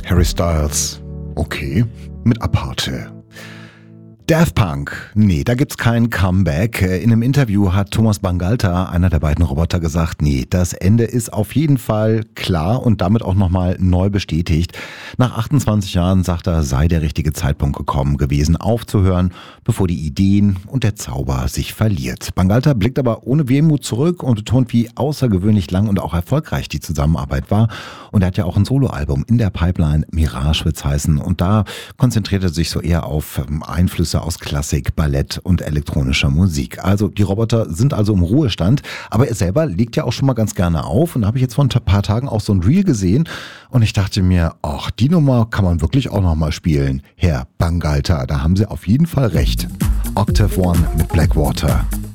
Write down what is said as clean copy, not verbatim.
Harry Styles. Okay. Mit Aparte. Daft Punk. Nee, da gibt's kein Comeback. In einem Interview hat Thomas Bangalter, einer der beiden Roboter, gesagt, nee, das Ende ist auf jeden Fall klar und damit auch nochmal neu bestätigt. Nach 28 Jahren, sagt er, sei der richtige Zeitpunkt gekommen gewesen, aufzuhören, bevor die Ideen und der Zauber sich verliert. Bangalter blickt aber ohne Wehmut zurück und betont, wie außergewöhnlich lang und auch erfolgreich die Zusammenarbeit war. Und er hat ja auch ein Soloalbum in der Pipeline, Mirage wird's heißen. Und da konzentriert er sich so eher auf Einflüsse aus Klassik, Ballett und elektronischer Musik. Also die Roboter sind also im Ruhestand, aber er selber legt ja auch schon mal ganz gerne auf und da habe ich jetzt vor ein paar Tagen auch so ein Reel gesehen und ich dachte mir, ach, die Nummer kann man wirklich auch noch mal spielen. Herr Bangalter, da haben Sie auf jeden Fall recht. Octave One mit Blackwater.